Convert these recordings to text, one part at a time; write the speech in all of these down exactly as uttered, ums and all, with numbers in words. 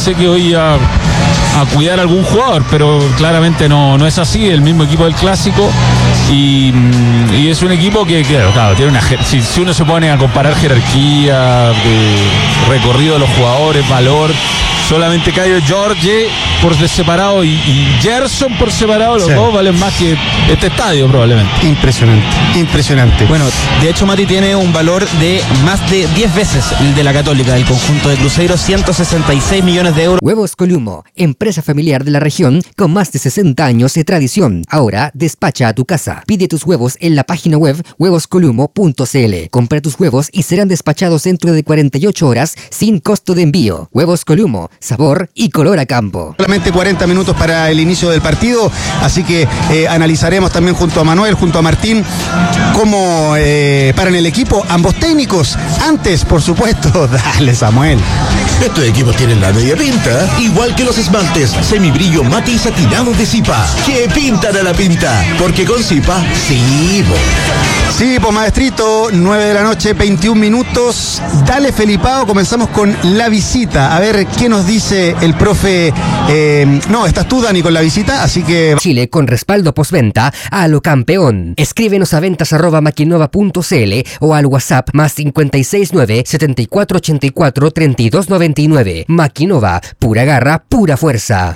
pensé que hoy iba a cuidar a algún jugador, pero claramente no, no es así. El mismo equipo del Clásico y, y es un equipo que, que claro, tiene una, si, si uno se pone a comparar jerarquía, de recorrido de los jugadores, valor, solamente Caio Jorge por separado y, y Gerson por separado, los sí. dos valen más que este estadio probablemente. Impresionante, impresionante. Bueno, de hecho Mati tiene un valor de más de diez veces el de la Católica, del conjunto de Cruzeiro, ciento sesenta y seis millones de euros. Huevos Columo, empresa familiar de la región con más de sesenta años de tradición. Ahora despacha a tu casa. Pide tus huevos en la página web huevos columo punto c l. Compra tus huevos y serán despachados dentro de cuarenta y ocho horas sin costo de envío. Huevos Columo, sabor y color a campo. Solamente cuarenta minutos para el inicio del partido, así que eh, analizaremos también junto a Manuel, junto a Martín, cómo eh, paran el equipo, ambos técnicos. Antes, por supuesto, dale Samuel. Estos equipos tienen la media pinta, igual que los esmaltes semibrillo mate y satinado de Zipa, que pintan a la pinta, porque con Zipa, sí, po. Sí, pues maestrito, nueve de la noche, veintiún minutos. Dale Felipao, comenzamos con la visita. A ver qué nos dice el profe. Eh, no, estás tú, Dani, con la visita, así que. Chile con respaldo postventa a lo campeón. Escríbenos a ventas arroba maquinova punto c l o al WhatsApp más cincuenta y seis nueve, setenta y cuatro ochenta y cuatro, treinta y dos noventa y nueve. Maquinova, pura garra, pura fuerza.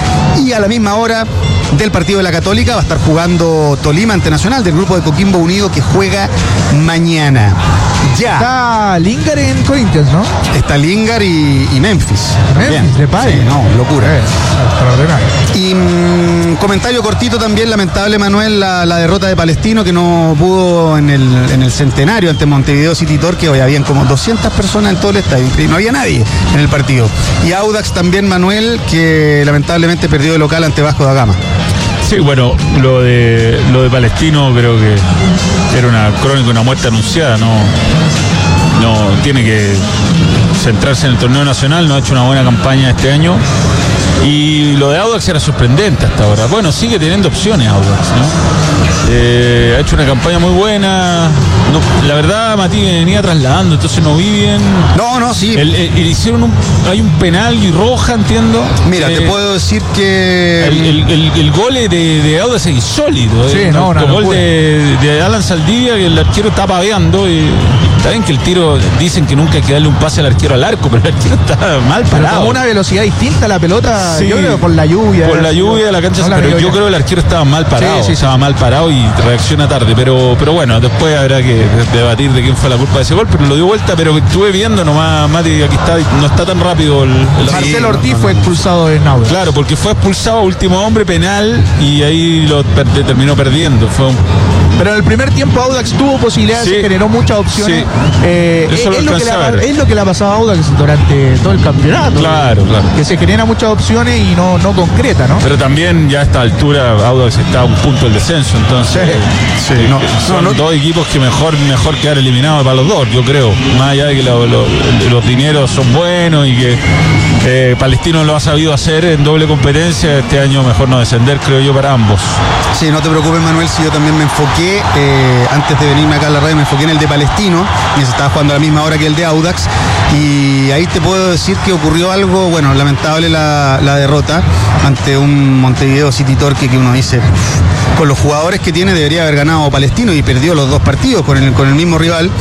Y a la misma hora del partido de la Católica va a estar jugando Tolima ante Nacional, del grupo de Coquimbo Unido, que juega mañana. Ya. Está Lingard en Corinthians, ¿no? Está Lingard y, y Memphis. Memphis, de Pay. Sí, no, locura. Eh, extraordinario. Y mmm, comentario cortito también, lamentable, Manuel, la, la derrota de Palestino, que no pudo en el, en el centenario ante Montevideo City Torque. Hoy habían como doscientas personas en todo el estadio, no había nadie en el partido. Y Audax también, Manuel, que lamentablemente perdió de local ante Vasco da Gama. Sí, bueno, lo de lo de Palestino creo que era una crónica, una muerte anunciada, no, no tiene que centrarse en el torneo nacional, no ha hecho una buena campaña este año. Y lo de Audax era sorprendente hasta ahora. Bueno, sigue teniendo opciones Audax, ¿no? Eh, ha hecho una campaña muy buena. No, la verdad, Matías venía trasladando, entonces no vi bien. No, no, sí. El, el, el hicieron un, hay un penal y roja, entiendo. Mira, eh, te puedo decir que el, el, el, el gol de, de Audax es insólito. Sí, eh, no, el no, gol no de, de Alan Saldivia, que el arquero está paveando. Y, está bien que el tiro, dicen que nunca hay que darle un pase al arquero al arco, pero el arquero está mal parado. Con una velocidad distinta la pelota, sí, yo creo por la lluvia. Por la lluvia de la cancha, no, pero yo bien. creo que el arquero estaba mal parado, sí, sí, estaba sí. mal parado y reacciona tarde, pero, pero bueno, después habrá que debatir de quién fue la culpa de ese gol, pero lo dio vuelta, pero estuve viendo nomás, Mati, aquí está, no está tan rápido el, el Marcelo sí, Ortiz no, no, fue expulsado en Audax. Claro, porque fue expulsado último hombre, penal, y ahí lo per- terminó perdiendo. Fue un... Pero en el primer tiempo Audax tuvo posibilidades, sí, generó muchas opciones. Sí. Eh, es, es, lo que le, es lo que le ha pasado a Audax durante todo el campeonato. Claro, claro. Que se genera muchas opciones y no, no concreta, ¿no? Pero también ya a esta altura Audax está a un punto del descenso, entonces sí, sí, no, son no, no. dos equipos que mejor, mejor quedar eliminados para los dos, yo creo. Más allá de que lo, lo, los dineros son buenos y que eh, Palestino lo ha sabido hacer en doble competencia, este año mejor no descender, creo yo, para ambos. Sí, no te preocupes, Manuel, si yo también me enfoqué, eh, antes de venirme acá a la radio, me enfoqué en el de Palestino, y se estaba jugando a la misma hora que el de Audax, y ahí te puedo decir que ocurrió algo, bueno, lamentable la, la derrota ante un Montevideo City Torque que uno dice, con los jugadores que tiene debería haber ganado Palestino y perdió los dos partidos con el, con el mismo rival.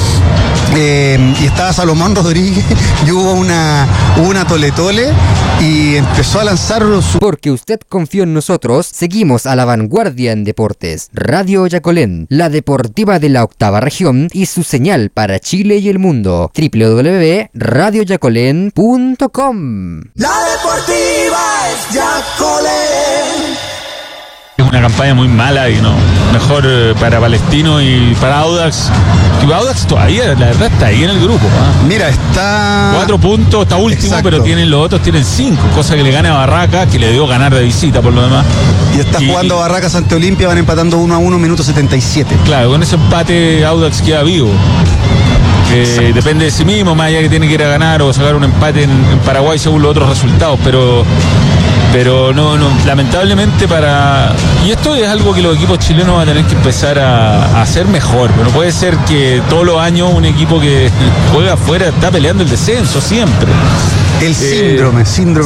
Eh, y estaba Salomón Rodríguez y hubo una, una tole tole y empezó a lanzar su... Porque usted confió en nosotros, seguimos a la vanguardia en deportes. Radio Yacolén, la deportiva de la octava región y su señal para Chile y el mundo. doble u doble u doble u punto radio yacolén punto com. La deportiva es Yacolén. Es una campaña muy mala y no, mejor eh, para Palestino y para Audax. Y Audax todavía, la verdad, está ahí en el grupo. ¿eh? Mira, está... Cuatro puntos, está último, exacto, pero tienen los otros tienen cinco, cosa que le gana a Barracas, que le dio ganar de visita por lo demás. Y está y, jugando Barracas ante Olimpia, van empatando uno a uno, minuto setenta y siete. Claro, con ese empate Audax queda vivo. Eh, depende de sí mismo, más allá que tiene que ir a ganar o sacar un empate en, en Paraguay según los otros resultados, pero... Pero no, no, lamentablemente para... Y esto es algo que los equipos chilenos van a tener que empezar a, a hacer mejor. Pero no puede ser que todos los años un equipo que juega afuera está peleando el descenso siempre. El síndrome, eh, síndrome.